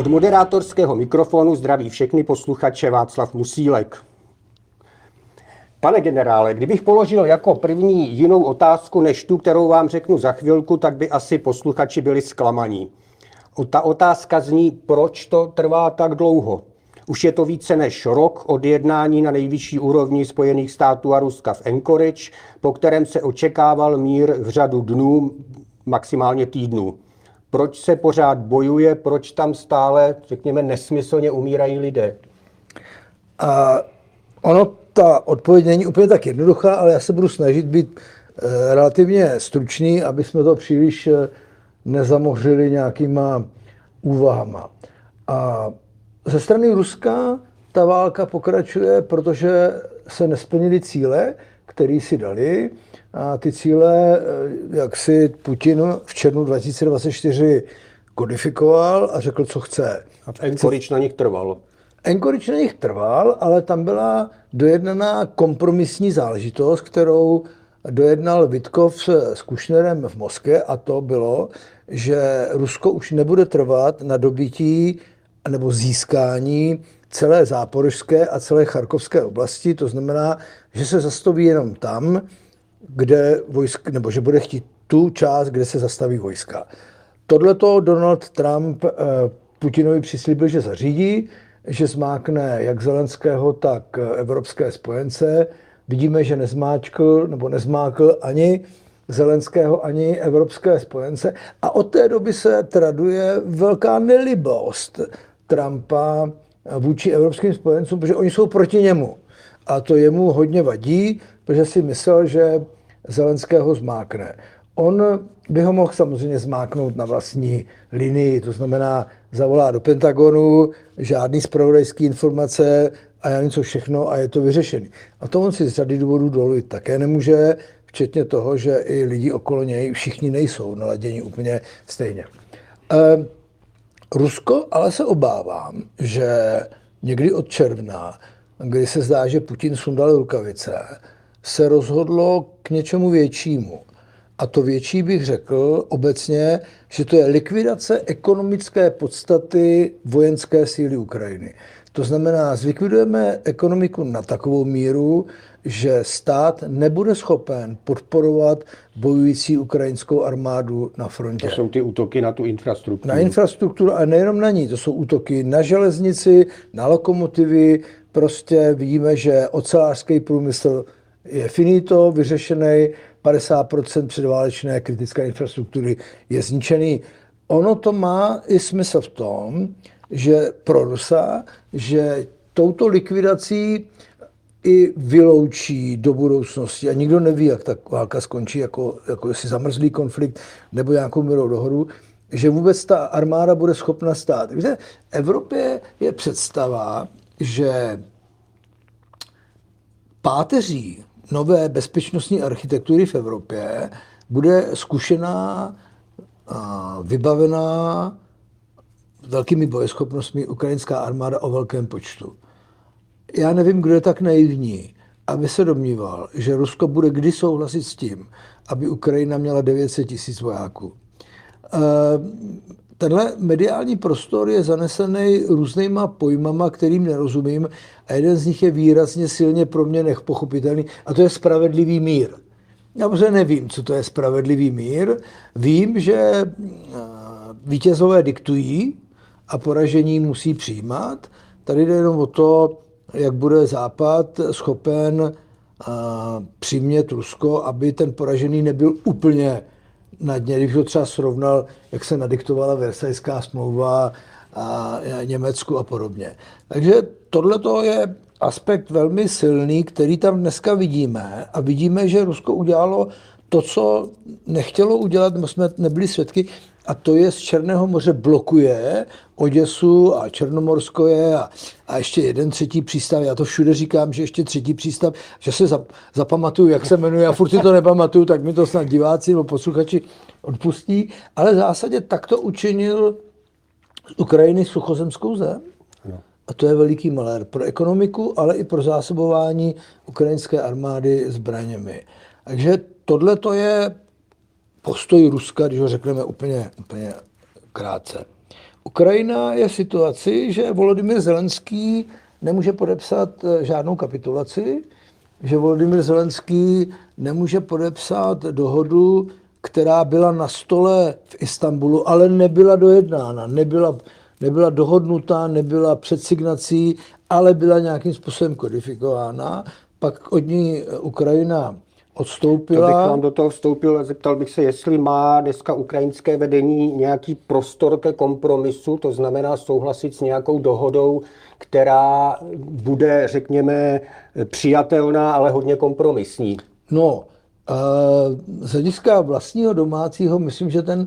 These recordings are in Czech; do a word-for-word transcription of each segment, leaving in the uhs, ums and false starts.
Od moderátorského mikrofonu zdraví všechny posluchače Václav Musílek. Pane generále, kdybych položil jako první jinou otázku než tu, kterou vám řeknu za chvilku, tak by asi posluchači byli zklamaní. Ta otázka zní, proč to trvá tak dlouho. Už je to více než rok od jednání na nejvyšší úrovni Spojených států a Ruska v Anchorage, po kterém se očekával mír v řadu dnů, maximálně týdnů. Proč se pořád bojuje, proč tam stále, řekněme, nesmyslně umírají lidé? A ono, ta odpověď není úplně tak jednoduchá, ale já se budu snažit být e, relativně stručný, aby jsme to příliš e, nezamořili nějakýma úvahama. A ze strany Ruska ta válka pokračuje, protože se nesplnily cíle, které si dali. A ty cíle, jak si Putin v červnu dva tisíce dvacet čtyři kodifikoval a řekl, co chce. A Anchorage na nich trval. Anchorage na nich trval, ale tam byla dojednaná kompromisní záležitost, kterou dojednal Witkov s Kušnerem v Moskvě, a to bylo, že Rusko už nebude trvat na dobytí nebo získání celé záporožské a celé charkovské oblasti. To znamená, že se zastaví jenom tam, kde vojsk, nebo že bude chtít tu část, kde se zastaví vojska. Tohleto Donald Trump eh, Putinovi přislíbil, že zařídí, že zmákne jak Zelenského, tak evropské spojence. Vidíme, že nezmáčkl nebo nezmákl ani Zelenského, ani evropské spojence. A od té doby se traduje velká nelibost Trumpa vůči evropským spojencům, protože oni jsou proti němu. A to jemu hodně vadí, protože si myslel, že Zelenského zmákne. On by ho mohl samozřejmě zmáknout na vlastní linii, to znamená zavolá do Pentagonu, žádný zpravodajský informace a já něco všechno a je to vyřešený. A to on si z řady důvodů dovolit také nemůže, včetně toho, že i lidi okolo něj všichni nejsou naladěni úplně stejně. E, Rusko ale se obávám, že někdy od června, kdy se zdá, že Putin sundal rukavice, se rozhodlo k něčemu většímu. A to větší bych řekl obecně, že to je likvidace ekonomické podstaty vojenské síly Ukrajiny. To znamená, zlikvidujeme ekonomiku na takovou míru, že stát nebude schopen podporovat bojující ukrajinskou armádu na frontě. To jsou ty útoky na tu infrastrukturu. Na infrastrukturu a nejenom na ní. To jsou útoky na železnici, na lokomotivy. Prostě vidíme, že ocelářský průmysl je finito, vyřešený, padesát procent předválečné kritické infrastruktury je zničený. Ono to má i smysl v tom, že pro Rusa, že touto likvidací i vyloučí do budoucnosti, a nikdo neví, jak ta válka skončí, jako, jako jestli zamrzlý konflikt nebo nějakou mírovou dohodu, že vůbec ta armáda bude schopna stát. Víte, v Evropě je představa, že páteří nové bezpečnostní architektury v Evropě bude zkušená, vybavená velkými bojeschopnostmi ukrajinská armáda o velkém počtu. Já nevím, kdo je tak naivní, aby se domníval, že Rusko bude kdy souhlasit s tím, aby Ukrajina měla devět set tisíc vojáků. Tenhle mediální prostor je zanesený různýma pojmama, kterým nerozumím, a jeden z nich je výrazně silně pro mě nepochopitelný, a to je spravedlivý mír. Já prostě nevím, co to je spravedlivý mír. Vím, že vítězové diktují a poražení musí přijímat. Tady jde jenom o to, jak bude Západ schopen přimět Rusko, aby ten poražený nebyl úplně na dně, když ho třeba srovnal, jak se nadiktovala Versajská smlouva a Německu a podobně. Takže tohle je aspekt velmi silný, který tam dneska vidíme, a vidíme, že Rusko udělalo to, co nechtělo udělat, my jsme nebyli svědky, a to je z Černého moře blokuje Oděsu a Černomorskoje a, a ještě jeden třetí přístav. Já to všude říkám, že ještě třetí přístav, že se zap, zapamatuju, jak se jmenuje, a furt si to nepamatuju, tak mi to snad diváci nebo posluchači odpustí. Ale v zásadě takto učinil z Ukrajiny suchozemskou zem. A to je veliký malér pro ekonomiku, ale i pro zásobování ukrajinské armády zbraněmi. Takže tohle to je postoj Ruska, když ho řekneme úplně, úplně krátce. Ukrajina je v situaci, že Volodymyr Zelenský nemůže podepsat žádnou kapitulaci, že Volodymyr Zelenský nemůže podepsat dohodu, která byla na stole v Istanbulu, ale nebyla dojednána, nebyla, nebyla dohodnutá, nebyla před signací, ale byla nějakým způsobem kodifikována. Pak od ní Ukrajina odstoupila. To bych vám do toho vstoupil a zeptal bych se, jestli má dneska ukrajinské vedení nějaký prostor ke kompromisu, to znamená souhlasit s nějakou dohodou, která bude, řekněme, přijatelná, ale hodně kompromisní. No, z hlediska vlastního domácího, myslím, že ten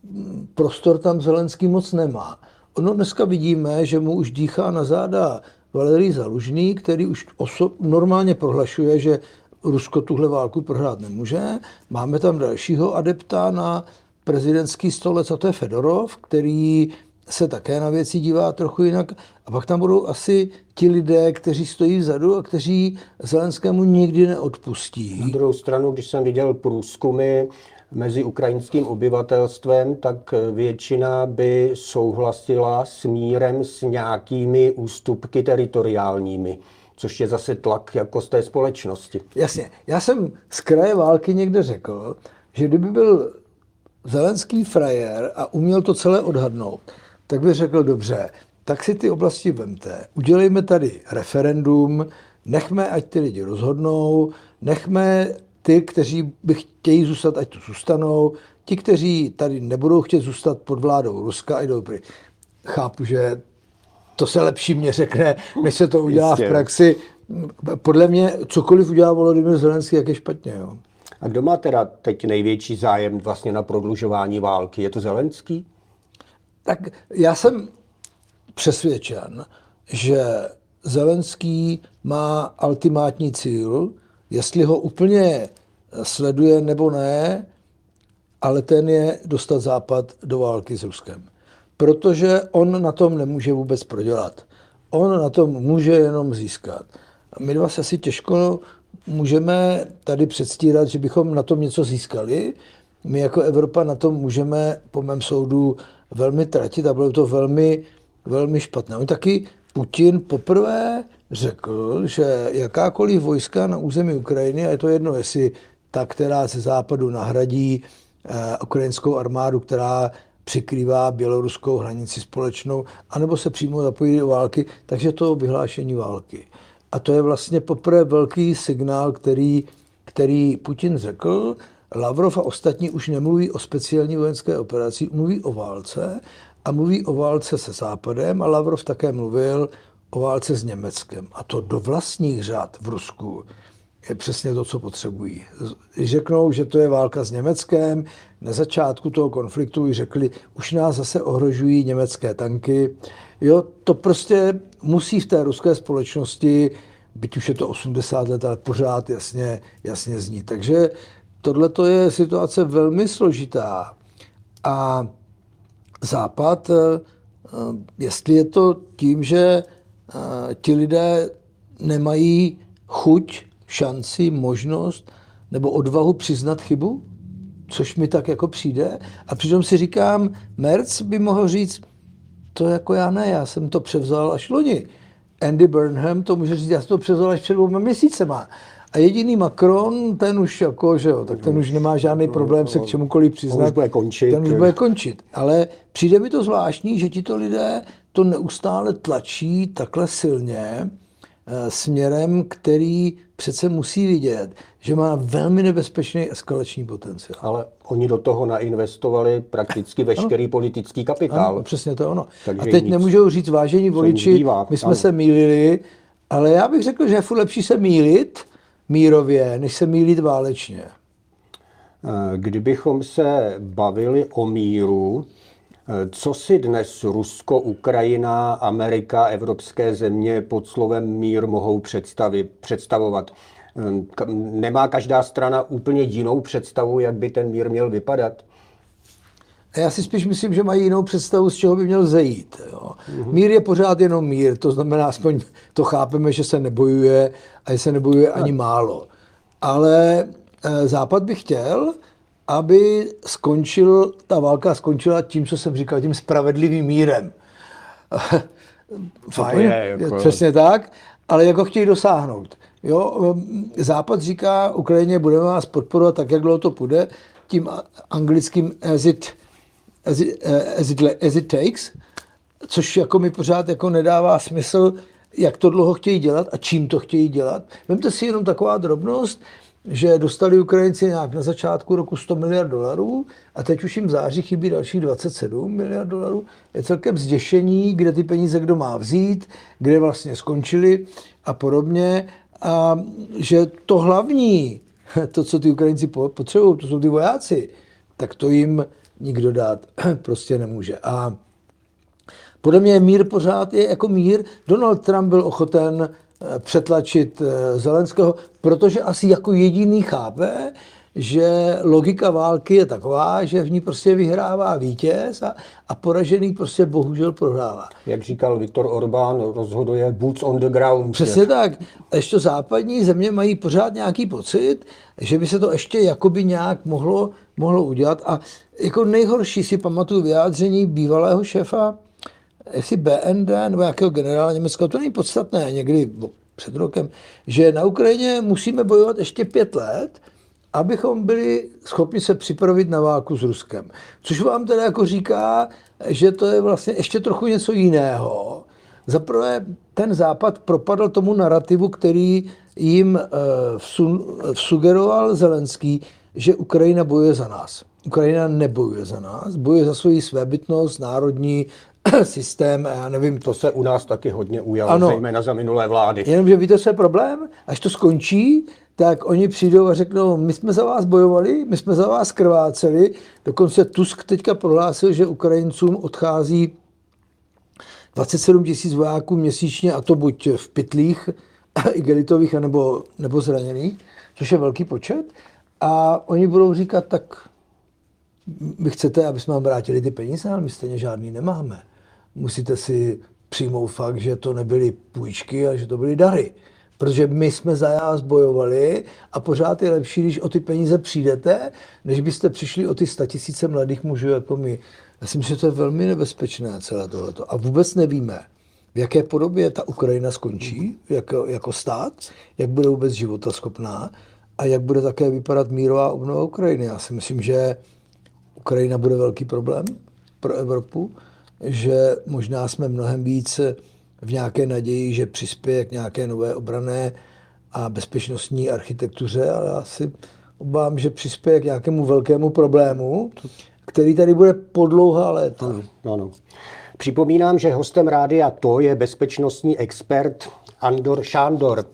prostor tam Zelenský moc nemá. Ono dneska vidíme, že mu už dýchá na záda Valerij Zalužný, který už oso- normálně prohlašuje, že Rusko tuhle válku prohrát nemůže. Máme tam dalšího adepta na prezidentský stolec, a to je Fedorov, který se také na věci dívá trochu jinak. A pak tam budou asi ti lidé, kteří stojí vzadu a kteří Zelenskému nikdy neodpustí. Na druhou stranu, když jsem viděl průzkumy mezi ukrajinským obyvatelstvem, tak většina by souhlasila s mírem s nějakými ústupky teritoriálními, což je zase tlak jako z té společnosti. Jasně. Já jsem z kraje války někde řekl, že kdyby byl Zelenský frajer a uměl to celé odhadnout, tak by řekl, dobře, tak si ty oblasti vemte, udělejme tady referendum, nechme, ať ty lidi rozhodnou, nechme ty, kteří by chtějí zůstat, ať tu zůstanou, ti, kteří tady nebudou chtět zůstat pod vládou Ruska, jdou pryč. Chápu, že to se lepší mě řekne, než se to udělá Jistě. v praxi. Podle mě cokoliv udělá Volodymyr Zelenský, jak je špatně. Jo. A kdo má teda teď největší zájem vlastně na prodlužování války? Je to Zelenský? Tak já jsem přesvědčen, že Zelenský má ultimátní cíl, jestli ho úplně sleduje nebo ne, ale ten je dostat Západ do války s Ruskem. Protože on na tom nemůže vůbec prodělat. On na tom může jenom získat. My dva se asi těžko můžeme tady předstírat, že bychom na tom něco získali. My jako Evropa na tom můžeme, po mém soudu, velmi tratit a bylo to velmi, velmi špatné. On taky Putin poprvé řekl, že jakákoliv vojska na území Ukrajiny, a je to jedno, jestli ta, která ze západu nahradí eh, ukrajinskou armádu, která přikrývá běloruskou hranici společnou, anebo se přímo zapojí do války, takže to vyhlášení války. A to je vlastně poprvé velký signál, který, který Putin řekl. Lavrov a ostatní už nemluví o speciální vojenské operaci, mluví o válce a mluví o válce se Západem a Lavrov také mluvil o válce s Německem. A to do vlastních řad v Rusku je přesně to, co potřebují. Když řeknou, že to je válka s Německem, na začátku toho konfliktu řekli, už nás zase ohrožují německé tanky. Jo, to prostě musí v té ruské společnosti, byť už je to osmdesát let, ale pořád jasně, jasně zní. Takže tohle je situace velmi složitá. A Západ, jestli je to tím, že ti lidé nemají chuť, šanci, možnost nebo odvahu přiznat chybu, což mi tak jako přijde. A přitom si říkám, Merz by mohl říct, to jako já ne, já jsem to převzal až loni. Andy Burnham to může říct, já jsem to převzal až před dvěma měsícema. A jediný Macron, ten už jako, že jo, tak ten už nemá žádný problém se k čemukoliv přiznat. Ten už bude končit. Ten už bude končit. Ale přijde mi to zvláštní, že tito lidé to neustále tlačí takhle silně směrem, který přece musí vidět, že má velmi nebezpečný eskalační potenciál. Ale oni do toho nainvestovali prakticky veškerý ano. politický kapitál. Ano, přesně to je ono. Takže a teď nic, nemůžou říct, vážení voliči, my jsme ano. se mýlili, ale já bych řekl, že je furt lepší se mýlit mírově, než se mýlit válečně. Kdybychom se bavili o míru, co si dnes Rusko, Ukrajina, Amerika, evropské země pod slovem mír mohou představit, představovat? Nemá každá strana úplně jinou představu, jak by ten mír měl vypadat? Já si spíš myslím, že mají jinou představu, z čeho by měl zejít. Jo. Mm-hmm. Mír je pořád jenom mír, to znamená, aspoň to chápeme, že se nebojuje a že se nebojuje ani málo. Ale Západ by chtěl, aby skončil, ta válka skončila tím, co jsem říkal, tím spravedlivým mírem. Fajn, je, jako... přesně tak, ale jako chtějí dosáhnout. Jo? Západ říká Ukrajině, budeme vás podporovat tak, jak dlouho to půjde, tím anglickým as it, as it, as it, as it takes, což jako mi pořád jako nedává smysl, jak to dlouho chtějí dělat a čím to chtějí dělat. Vemte si jenom taková drobnost, že dostali Ukrajinci nějak na začátku roku sto miliard dolarů a teď už jim v září chybí dalších dvacet sedm miliard dolarů. Je celkem zděšení, kde ty peníze kdo má vzít, kde vlastně skončili a podobně. A že to hlavní, to, co ty Ukrajinci potřebují, to jsou ty vojáci, tak to jim nikdo dát prostě nemůže. A podle mě mír pořád je jako mír. Donald Trump byl ochoten přetlačit Zelenského, protože asi jako jediný chápe, že logika války je taková, že v ní prostě vyhrává vítěz a, a poražený prostě bohužel prohrává. Jak říkal Viktor Orbán, rozhoduje boots on the ground. Přesně tak. Ještě západní země mají pořád nějaký pocit, že by se to ještě jakoby nějak mohlo, mohlo udělat. A jako nejhorší si pamatuju vyjádření bývalého šéfa jestli B N D nebo jakého generála německého, to není podstatné, někdy před rokem, že na Ukrajině musíme bojovat ještě pět let, abychom byli schopni se připravit na válku s Ruskem. Což vám teda jako říká, že to je vlastně ještě trochu něco jiného. Zaprvé ten Západ propadl tomu narrativu, který jim vsugeroval Zelenský, že Ukrajina bojuje za nás. Ukrajina nebojuje za nás, bojuje za svoji svébytnost, národní systém, já nevím. To se u nás taky hodně ujalo, ano, zejména za minulé vlády. Jenomže víte, co je problém? Až to skončí, tak oni přijdou a řeknou, my jsme za vás bojovali, my jsme za vás krváceli. Dokonce Tusk teďka prohlásil, že Ukrajincům odchází dvacet sedm tisíc vojáků měsíčně, a to buď v pytlích, igelitových, nebo, nebo zraněných, což je velký počet. A oni budou říkat, tak vy chcete, aby jsme vám vrátili ty peníze, ale my stejně žádný nemáme. Musíte si přijmout fakt, že to nebyly půjčky, ale že to byly dary. Protože my jsme za vás bojovali a pořád je lepší, když o ty peníze přijdete, než byste přišli o ty statisíce mladých mužů jako my. Já si myslím, že to je velmi nebezpečné celé tohleto. A vůbec nevíme, v jaké podobě ta Ukrajina skončí jako, jako stát, jak bude vůbec životaschopná a jak bude také vypadat mírová obnova Ukrajiny. Já si myslím, že Ukrajina bude velký problém pro Evropu, že možná jsme mnohem víc v nějaké naději, že přispěje k nějaké nové obranné a bezpečnostní architektuře, ale já si obávám, že přispěje k nějakému velkému problému, který tady bude po dlouhá léta. Ano, ano. Připomínám, že hostem rádia To je bezpečnostní expert Andor Šándor.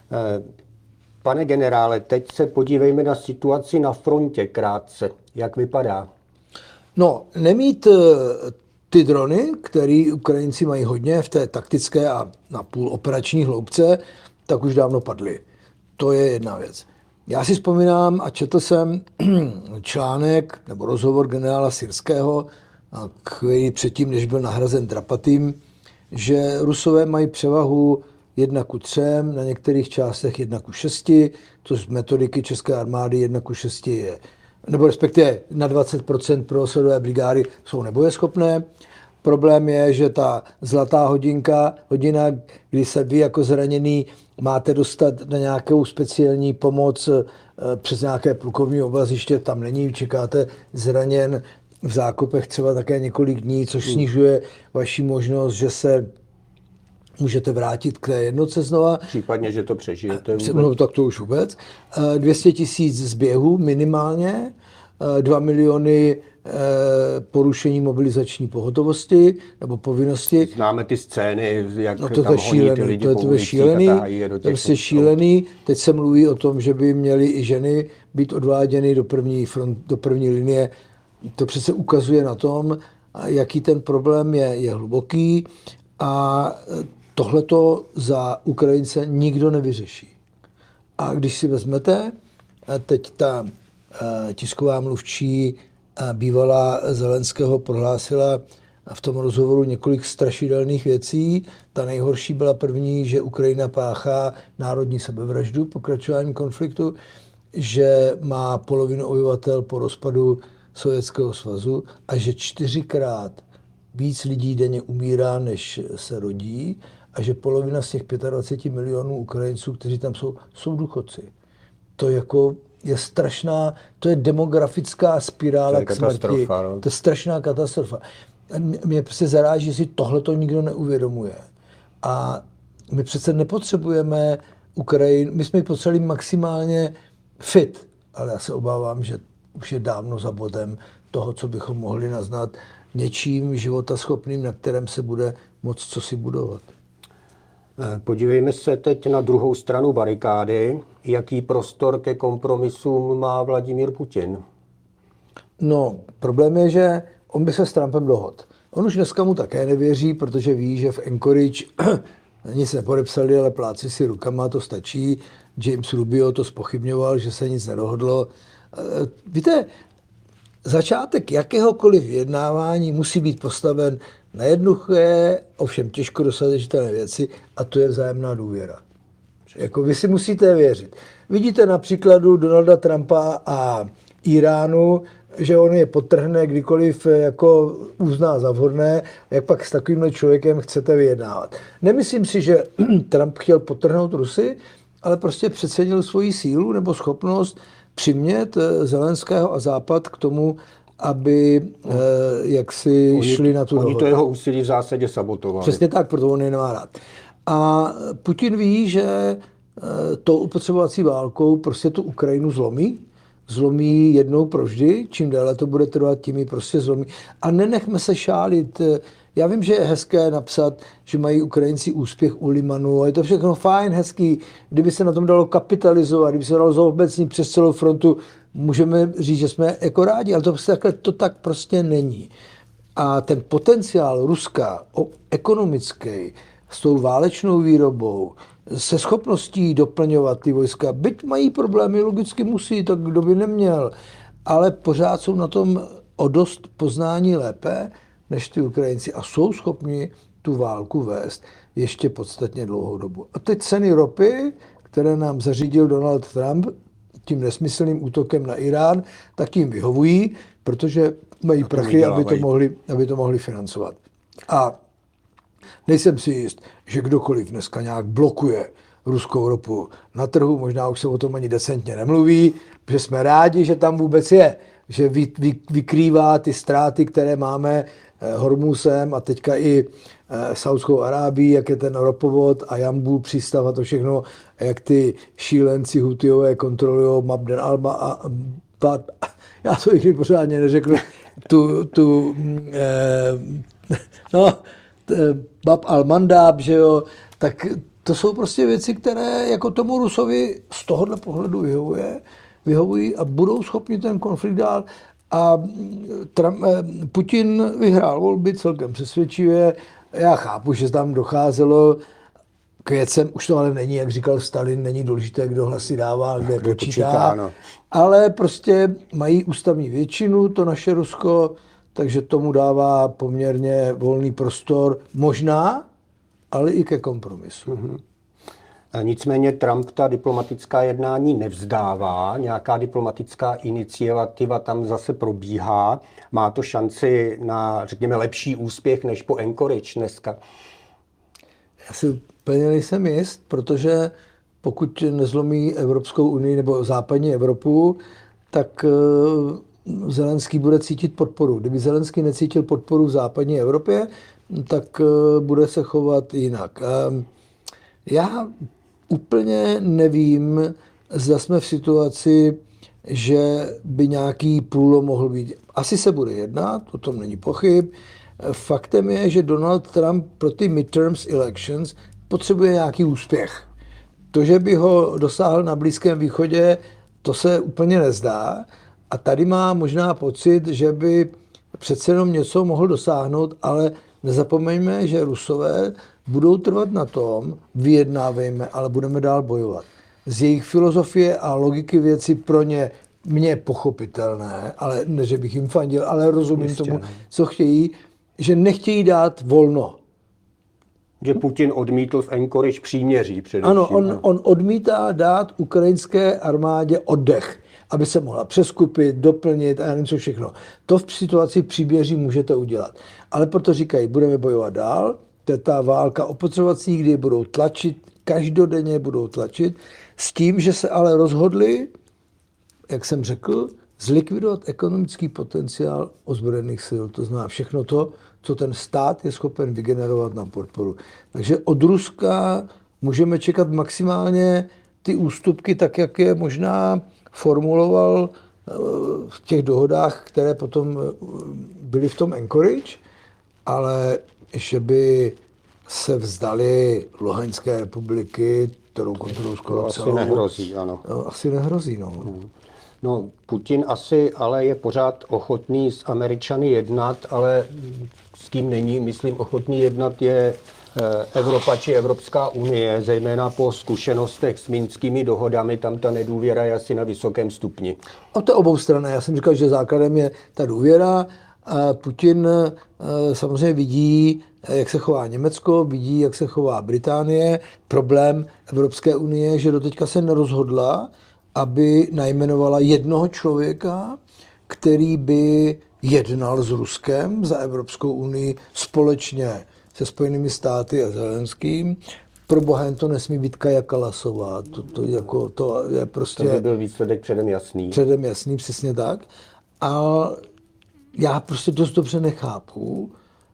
Pane generále, teď se podívejme na situaci na frontě krátce. Jak vypadá? No, nemít ty drony, které Ukrajinci mají hodně v té taktické a napůl operační hloubce, tak už dávno padly. To je jedna věc. Já si vzpomínám a četl jsem článek nebo rozhovor generála Syrského, který předtím, než byl nahrazen Drapatým, že Rusové mají převahu jedna ku třem, na některých částech jedna ku šesti, to z metodiky české armády jedna ku šesti je, nebo respektive na dvacet procent pro sledové brigády jsou nebojeschopné. Problém je, že ta zlatá hodinka, hodina, kdy se vy jako zraněný máte dostat na nějakou speciální pomoc přes nějaké plukovní oblaziště, tam není, čekáte zraněn v zákopech třeba také několik dní, což snižuje vaši možnost, že se můžete vrátit k té jednotce znova. Případně, že to přežijete. No, tak to už vůbec. dvě stě tisíc zběhů minimálně, dva miliony porušení mobilizační pohotovosti nebo povinnosti. Známe ty scény, jak no to tam je honí ty lidi to, po to je šílený, a je do to je šílený. Teď se mluví o tom, že by měly i ženy být odváděny do první, front, do první linie. To přece ukazuje na tom, jaký ten problém je, je hluboký a tohleto za Ukrajince nikdo nevyřeší. A když si vezmete, teď ta tisková mluvčí bývalá Zelenského prohlásila v tom rozhovoru několik strašidelných věcí. Ta nejhorší byla první, že Ukrajina páchá národní sebevraždu, pokračování konfliktu. že má polovinu obyvatel po rozpadu Sovětského svazu a že čtyřikrát víc lidí denně umírá, než se rodí a že polovina z těch dvacet pět milionů Ukrajinců, kteří tam jsou, jsou důchodci. To jako je strašná, to je demografická spirála k smrti. No. To je strašná katastrofa. Mě prostě zaráží, že si tohle to nikdo neuvědomuje. A my přece nepotřebujeme Ukrajinu, my jsme ji potřebovali maximálně fit, ale já se obávám, že už je dávno za bodem toho, co bychom mohli naznat něčím životaschopným, na kterém se bude moc co si budovat. Podívejme se teď na druhou stranu barikády. Jaký prostor ke kompromisům má Vladimír Putin? No, problém je, že on by se s Trumpem dohodl. On už dneska mu také nevěří, protože ví, že v Anchorage nic nepodepsali, ale pláci si rukama, to stačí. James Rubio to zpochybňoval, že se nic nedohodlo. Víte, začátek jakéhokoliv vyjednávání musí být postaven na jednoduché, ovšem těžko dosažitelné věci, a to je vzájemná důvěra. Jako vy si musíte věřit. Vidíte na příkladu Donalda Trumpa a Iránu, že on je podtrhne, kdykoliv jako uzná za vhodné, jak pak s takovýmhle člověkem chcete vyjednávat. Nemyslím si, že Trump chtěl podtrhnout Rusy, ale prostě přecenil svoji sílu nebo schopnost přimět Zelenského a Západ k tomu, aby eh, jaksi oni, šli na tu Oni dohodu. to jeho úsilí v zásadě sabotovali. Přesně tak, proto on je nemá rád. A Putin ví, že eh, tou upotřebovací válkou prostě tu Ukrajinu zlomí. Zlomí jednou provždy, čím déle to bude trvat, tím ji prostě zlomí. A nenechme se šálit. Já vím, že je hezké napsat, že mají Ukrajinci úspěch u Limanu, a je to všechno fajn, hezký. Kdyby se na tom dalo kapitalizovat, kdyby se dalo zobecnit přes celou frontu, můžeme říct, že jsme jako rádi, ale to, takhle, to tak prostě není. A ten potenciál Ruska, ekonomický, s tou válečnou výrobou, se schopností doplňovat ty vojska, byť mají problémy, logicky musí, tak kdo by neměl, ale pořád jsou na tom o dost poznání lépe než ty Ukrajinci a jsou schopni tu válku vést ještě podstatně dlouhou dobu. A teď ceny ropy, které nám zařídil Donald Trump tím nesmyslným útokem na Irán, tak jim vyhovují, protože mají prachy, aby to, mohli, aby to mohli financovat. A nejsem si jist, že kdokoliv dneska nějak blokuje ruskou ropu na trhu, možná už se o tom ani decentně nemluví, že jsme rádi, že tam vůbec je, že vy, vy, vykrývá ty ztráty, které máme eh, Hormuzem a teďka i eh, Saudskou Arábií, jak je ten ropovod a Jambu přístav a to všechno, a jak ty šílenci Hutijové kontrolují Mabden Alba a Bad, já to nikdy pořádně neřeknu, tu, tu eh, no, Bab al-Mandab, že jo, tak to jsou prostě věci, které jako tomu Rusovi z tohohle pohledu vyhovuje, vyhovují a budou schopni ten konflikt dál. A Trump, Putin vyhrál volby celkem přesvědčivě. Já chápu, že tam docházelo k věcem, už to ale není, jak říkal Stalin, není důležité, kdo hlasy dává, kde počítá, počítá no. Ale prostě mají ústavní většinu, to naše Rusko, takže tomu dává poměrně volný prostor, možná, ale i ke kompromisu. Mm-hmm. Nicméně Trump ta diplomatická jednání nevzdává, nějaká diplomatická iniciativa tam zase probíhá. Má to šanci na, řekněme, lepší úspěch než po Anchorage dneska? Já si úplně nejsem jist, protože pokud nezlomí Evropskou unii nebo západní Evropu, tak Zelenský bude cítit podporu. Kdyby Zelenský necítil podporu v západní Evropě, tak bude se chovat jinak. Já úplně nevím, zda jsme v situaci, že by nějaký průlom mohl být. Asi se bude jednat, o tom není pochyb. Faktem je, že Donald Trump pro ty midterms elections potřebuje nějaký úspěch. To, že by ho dosáhl na Blízkém východě, to se úplně nezdá. A tady má možná pocit, že by přece jenom něco mohl dosáhnout, ale nezapomeňme, že Rusové budou trvat na tom, vyjednávejme, ale budeme dál bojovat. Z jejich filozofie a logiky věci pro ně, mě pochopitelné, ale ne, že bych jim fandil, ale rozumím Jistě, tomu, ne. co chtějí, že nechtějí dát volno. Že Putin odmítl v Anchorage příměří především. Ano, on, on odmítá dát ukrajinské armádě oddech, aby se mohla přeskupit, doplnit a já nevím co všechno. To v situaci příměří můžete udělat. Ale proto říkají, budeme bojovat dál, to je ta válka opotřebovací, kdy budou tlačit, každodenně budou tlačit, s tím, že se ale rozhodli, jak jsem řekl, zlikvidovat ekonomický potenciál ozbrojených sil. To znamená všechno to, co ten stát je schopen vygenerovat na podporu. Takže od Ruska můžeme čekat maximálně ty ústupky, tak jak je možná formuloval v těch dohodách, které potom byly v tom Anchorage, ale že by se vzdali Luhanské republiky, kterou kontrolují skoro asi celou. nehrozí, ano. Asi nehrozí, no. No, Putin asi ale je pořád ochotný s Američany jednat, ale s kým není, myslím, ochotný jednat je Evropa či Evropská unie, zejména po zkušenostech s minskými dohodami, tam ta nedůvěra je asi na vysokém stupni. A to je obou strany. Já jsem říkal, že základem je ta důvěra. A Putin samozřejmě vidí, jak se chová Německo, vidí, jak se chová Británie. Problém Evropské unie je, že doteďka se nerozhodla, aby najmenovala jednoho člověka, který by jednal s Ruskem za Evropskou unii společně se Spojenými státy a Zelenským. Pro boha to nesmí být Kaja Kalasová. To, to, jako, to je prostě... To by byl výsledek předem jasný. Předem jasný, přesně tak. A já prostě dost dobře nechápu,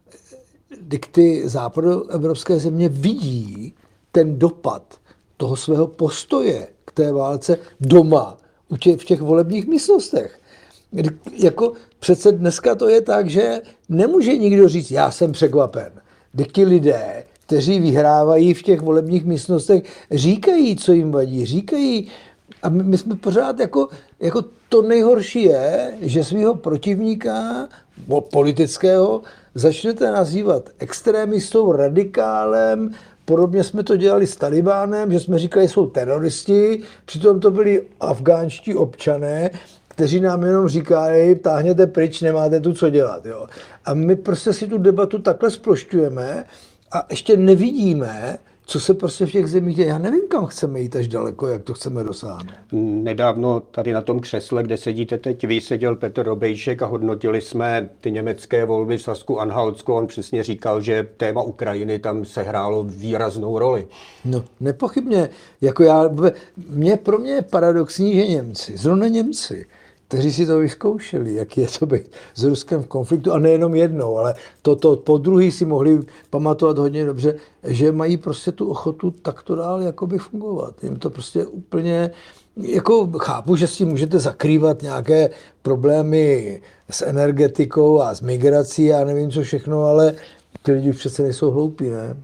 kdy ty západoevropské země vidí ten dopad toho svého postoje k té válce doma, u tě, v těch volebních místnostech. Kdy, jako přece dneska to je tak, že nemůže nikdo říct, já jsem překvapen. Kdy ti lidé, kteří vyhrávají v těch volebních místnostech, říkají, co jim vadí, říkají, a my, my jsme pořád jako, jako to nejhorší je, že svého protivníka politického začnete nazývat extrémistou, radikálem. Podobně jsme to dělali s Talibánem, že jsme říkali, že jsou teroristi, přitom to byli afgánští občané, kteří nám jenom říkají, táhněte pryč, nemáte tu co dělat. Jo. A my prostě si tu debatu takhle splošťujeme a ještě nevidíme, co se prostě v těch zemích děje. Já nevím, kam chceme jít až daleko, jak to chceme dosáhnout. Nedávno tady na tom křesle, kde sedíte teď vy, seděl Petr Robejšek a hodnotili jsme ty německé volby v Sasku-Anhaltsku. On přesně říkal, že téma Ukrajiny tam sehrálo výraznou roli. No, nepochybně. Jako já, mě, pro mě je paradoxní, že Němci, zrovna Němci, kteří si to vyzkoušeli, jak je to být s Ruskem v konfliktu, a nejenom jednou, ale toto po druhý si mohli pamatovat hodně dobře, že mají prostě tu ochotu takto dál jakoby fungovat. Jim to prostě úplně, jako chápu, že si můžete zakrývat nějaké problémy s energetikou a s migrací a nevím co všechno, ale ty lidi přece nejsou hloupí, ne?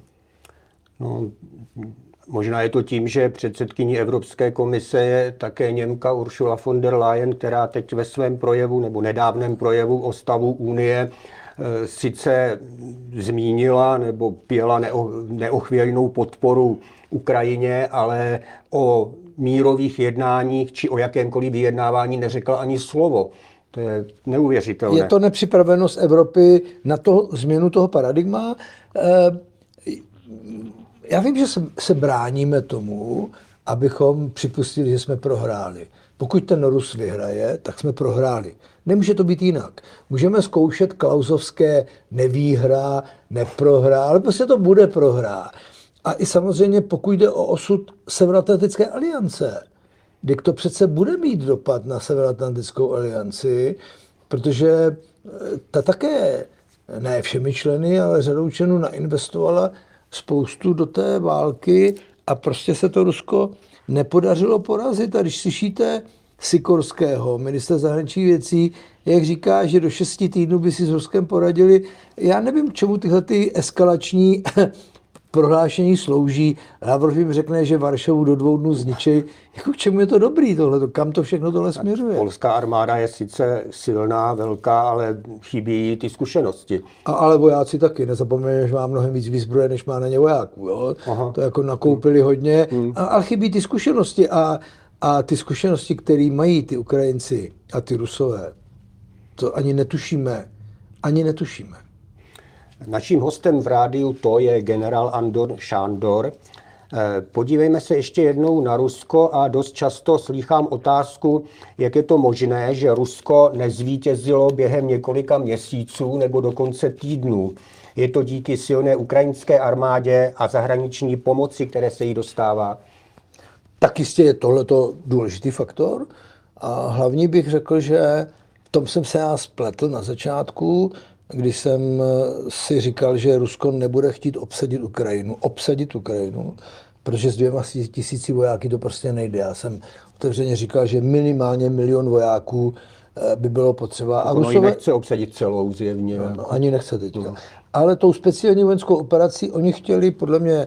No, možná je to tím, že předsedkyní Evropské komise je také Němka Ursula von der Leyen, která teď ve svém projevu nebo nedávném projevu o stavu Unie e, sice zmínila nebo pěla neo, neochvějnou podporu Ukrajině, ale o mírových jednáních či o jakémkoliv vyjednávání neřekla ani slovo. To je neuvěřitelné. Je to nepřipravenost Evropy na to změnu toho paradigma. E, Já vím, že se, se bráníme tomu, abychom připustili, že jsme prohráli. Pokud ten Rus vyhraje, tak jsme prohráli. Nemůže to být jinak. Můžeme zkoušet klausovské nevýhra, neprohra, ale prostě to bude prohra. A i samozřejmě, pokud jde o osud Severoatlantické aliance, kdy to přece bude mít dopad na Severoatlantickou alianci, protože ta také, ne všemi členy, ale řadou členů nainvestovala spoustu do té války a prostě se to Rusko nepodařilo porazit. A když slyšíte Sikorského, ministra zahraničních věcí, jak říká, že do šesti týdnů by si s Ruskem poradili, já nevím, k čemu tyhle ty eskalační prohlášení slouží. Lavrov jim řekne, že Varšavu do dvou dnů zničí. Jako k čemu je to dobrý tohle? Kam to všechno tohle směřuje? Polská armáda je sice silná, velká, ale chybí ty zkušenosti. A, ale vojáci taky. Nezapomeňme, že má mnohem víc výzbroje, než má na ně vojáků. Jo? To jako nakoupili hodně. Hmm. A, ale chybí ty zkušenosti. A, a ty zkušenosti, které mají ty Ukrajinci a ty Rusové, to ani netušíme. Ani netušíme. Naším hostem v rádiu to je generál Andor Šándor. Podívejme se ještě jednou na Rusko a dost často slýchám otázku, jak je to možné, že Rusko nezvítězilo během několika měsíců nebo dokonce týdnů. Je to díky silné ukrajinské armádě a zahraniční pomoci, které se jí dostává? Tak jistě je tohleto důležitý faktor. A hlavně bych řekl, že v tom jsem se já spletl na začátku, když jsem si říkal, že Rusko nebude chtít obsadit Ukrajinu, obsadit Ukrajinu, protože s dvěma tisíci vojáky to prostě nejde. Já jsem otevřeně říkal, že minimálně milion vojáků by bylo potřeba. A Rusové... No, nechce obsadit celou zjevně. No, no, ani nechce teďka. No. Ale tou speciální vojenskou operací oni chtěli podle mě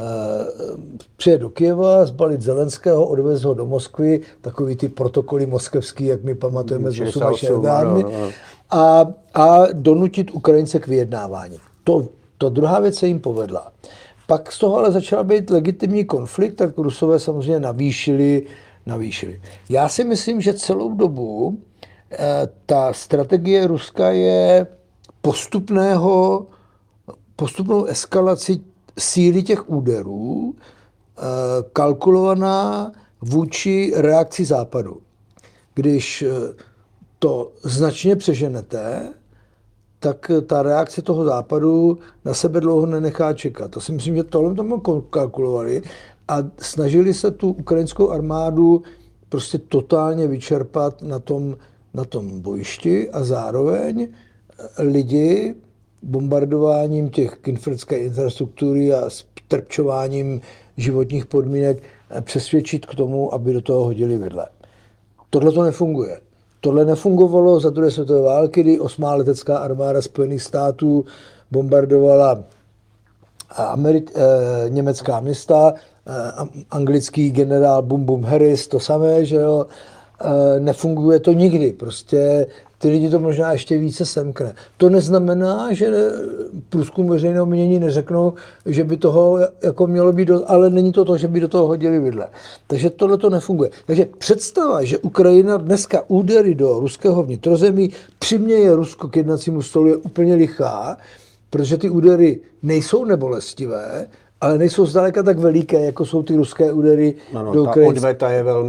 přijet do Kyjeva, zbalit Zelenského, odvést ho do Moskvy, takový ty protokoly moskevský, jak my pamatujeme z osmašedesátých a, a donutit Ukrajince k vyjednávání. To, to druhá věc se jim povedla. Pak z toho ale začal být legitimní konflikt, tak Rusové samozřejmě navýšili, navýšili. Já si myslím, že celou dobu eh, ta strategie Ruska je postupného, postupnou eskalaci síly těch úderů eh, kalkulovaná vůči reakci Západu. Když eh, to značně přeženete, tak ta reakce toho Západu na sebe dlouho nenechá čekat. To si myslím, že tohle tam kalkulovali a snažili se tu ukrajinskou armádu prostě totálně vyčerpat na tom, na tom bojišti a zároveň lidi bombardováním těch kritické infrastruktury a strpčováním životních podmínek přesvědčit k tomu, aby do toho hodili vidle. Tohle to nefunguje. Tohle nefungovalo za druhé světové války, kdy osmá letecká armáda Spojených států bombardovala Ameri- eh, německá města, eh, anglický generál Bum Bum Harris, to samé, že jo, eh, nefunguje to nikdy, prostě ty lidi to možná ještě více semkne. To neznamená, že průzkum veřejného mínění neřeknou, že by toho jako mělo být, do, ale není to to, že by do toho hodili vidle. Takže tohle to nefunguje. Takže představa, že Ukrajina dneska údery do ruského vnitrozemí přiměje Rusko k jednacímu stolu, je úplně lichá, protože ty údery nejsou nebolestivé, ale nejsou zdaleka tak veliké, jako jsou ty ruské údery no, no, do Ukrajiny. Ta odveta je velmi